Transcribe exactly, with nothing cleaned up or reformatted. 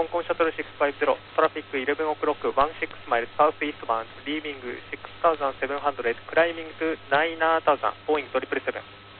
香港シャトルろくごーゼロ、トラフィックじゅういちオクロック、じゅうろくマイル、サウスイーストバウンド、リービングろくせんななひゃく、クライミングトゥきゅうまん、ボーイングトリプルセブン。